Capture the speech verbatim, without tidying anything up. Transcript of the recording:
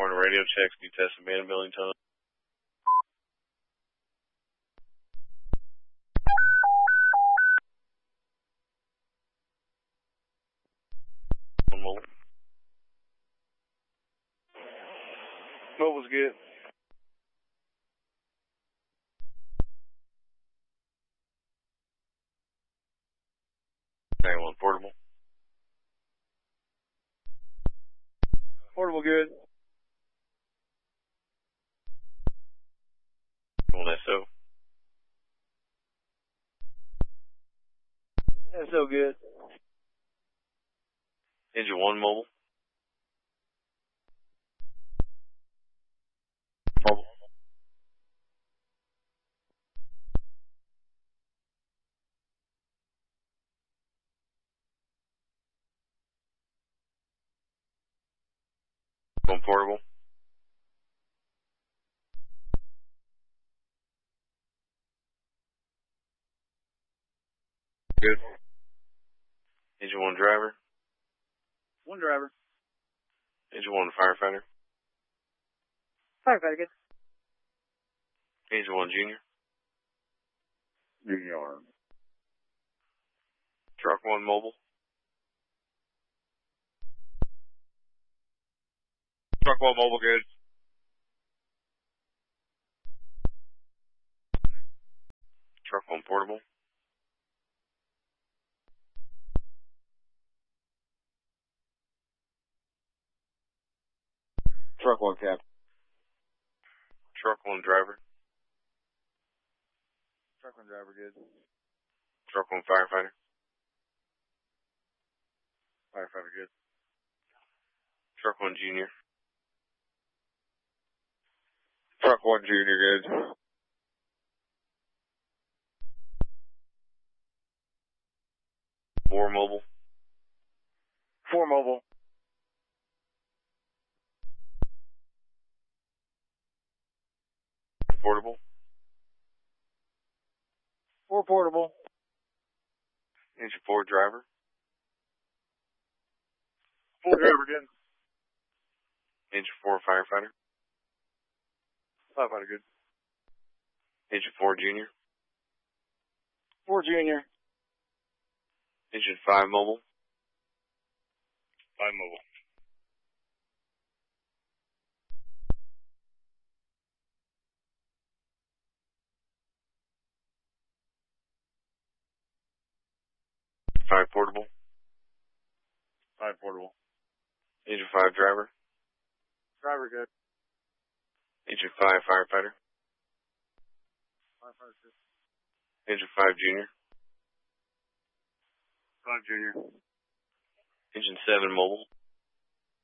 California radio checks, new test abandoned building tunnel. One mobile. Mobile's good. nine one portable. Portable good. One S O. S O good. Engine one mobile. Mobile. One portable. Good. Engine one driver. One driver. Engine one firefighter. Firefighter good. Engine one junior. Junior. Truck one mobile. Truck one mobile good. Truck one portable. Truck one cap. Truck one driver. Truck one driver good. Truck one firefighter. Firefighter good. Truck one junior. Truck one junior good. Four mobile. Four mobile. Portable. Four portable. Engine four driver. Four driver good. Engine four firefighter. Firefighter good. Engine four junior. Four junior. Engine five mobile. Five mobile. Five portable. Five portable. Engine five driver. Driver good. Engine five firefighter. Firefighter good. Engine five junior. Five junior. Engine seven mobile.